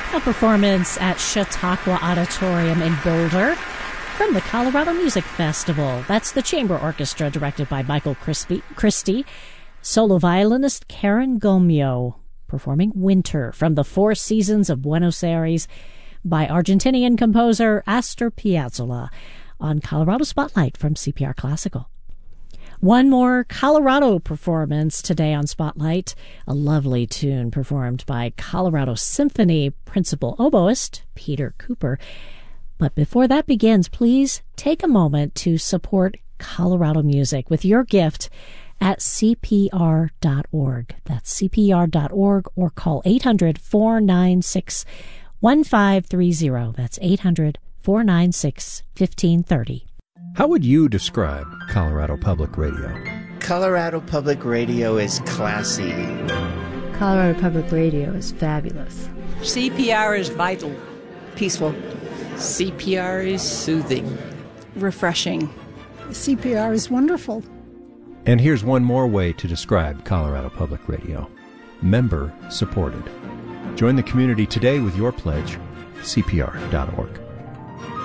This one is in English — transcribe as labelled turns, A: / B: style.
A: A performance at Chautauqua Auditorium in Boulder from the Colorado Music Festival. That's the chamber orchestra directed by Michael Christie. Solo violinist Karen Gomio performing Winter from the Four Seasons of Buenos Aires by Argentinian composer Astor Piazzolla on Colorado Spotlight from CPR Classical. One more Colorado performance today on Spotlight, a lovely tune performed by Colorado Symphony principal oboist Peter Cooper. But before that begins, please take a moment to support Colorado music with your gift at CPR.org. That's CPR.org, or call 800-496-1530. That's 800-496-1530.
B: How would you describe Colorado Public Radio?
C: Colorado Public Radio is classy.
D: Colorado Public Radio is fabulous.
E: CPR is vital.
F: Peaceful.
G: CPR is soothing.
F: Refreshing.
H: CPR is wonderful.
B: And here's one more way to describe Colorado Public Radio. Member supported. Join the community today with your pledge, CPR.org.